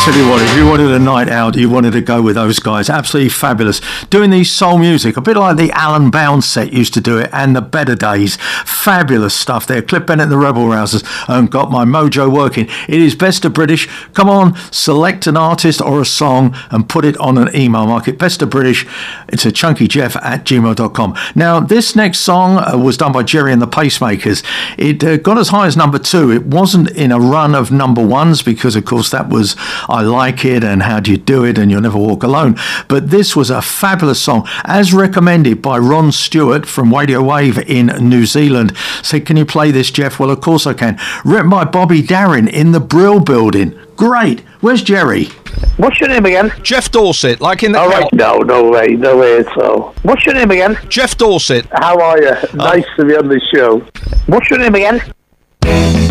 Tell you what, if you wanted a night out, you wanted to go with those guys. Absolutely fabulous. Doing these soul music, a bit like the Alan Bounce set used to do it, and the Better Days. Fabulous stuff there. Cliff Bennett and the Rebel Rousers got my mojo working. It is Best of British. Come on, select an artist or a song and put it on an email. Mark it Best of British. It's a chunkyjeff@gmail.com. Now, this next song was done by Jerry and the Pacemakers. It got as high as number 2. It wasn't in a run of number 1s because, of course, that was I Like It and How Do You Do It and You'll Never Walk Alone. But this was a fabulous song, as recommended by Ron Stewart from Radio Wave in New Zealand. Said, can you play this, Jeff? Well, of course I can. Written by Bobby Darin in the Brill Building. Great. Where's Jerry? What's your name again? Jeff Dorset, like in the... All right. No way at all. What's your name again? Jeff Dorset. How are you? Nice to be on the show. What's your name again?